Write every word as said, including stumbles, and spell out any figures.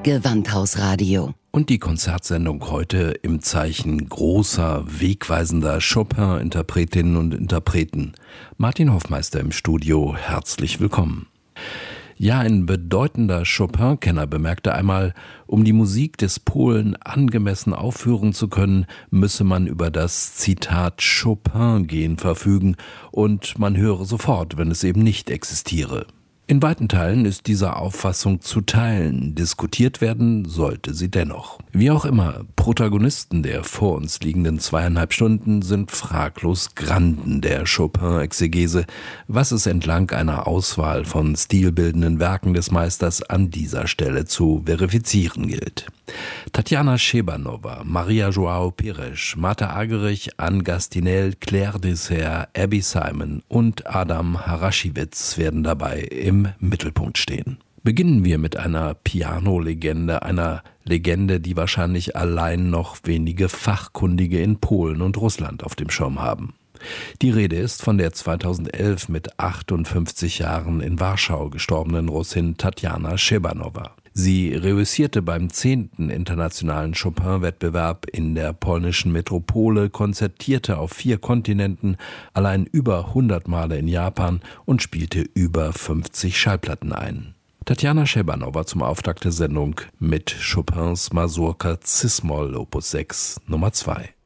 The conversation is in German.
Gewandhausradio. Und die Konzertsendung heute im Zeichen großer, wegweisender Chopin-Interpretinnen und Interpreten. Martin Hoffmeister im Studio, herzlich willkommen. Ja, ein bedeutender Chopin-Kenner bemerkte einmal, um die Musik des Polen angemessen aufführen zu können, müsse man über das, Zitat, Chopin-Gen verfügen und man höre sofort, wenn es eben nicht existiere. In weiten Teilen ist diese Auffassung zu teilen, diskutiert werden sollte sie dennoch. Wie auch immer, Protagonisten der vor uns liegenden zweieinhalb Stunden sind fraglos Granden der Chopin-Exegese, was es entlang einer Auswahl von stilbildenden Werken des Meisters an dieser Stelle zu verifizieren gilt. Tatjana Szebanova, Maria João Pires, Martha Argerich, Anne Gastinel, Claire Dessert, Abby Simon und Adam Harraschewitz werden dabei im Mittelpunkt stehen. Beginnen wir mit einer Piano-Legende, einer Legende, die wahrscheinlich allein noch wenige Fachkundige in Polen und Russland auf dem Schirm haben. Die Rede ist von der zweitausendelf mit achtundfünfzig Jahren in Warschau gestorbenen Russin Tatjana Szebanova. Sie reüssierte beim zehnten internationalen Chopin-Wettbewerb in der polnischen Metropole, konzertierte auf vier Kontinenten, allein über hundert Male in Japan und spielte über fünfzig Schallplatten ein. Tatjana Szebanova zum Auftakt der Sendung mit Chopins Mazurka Cis-Moll Opus sechs Nummer zwei.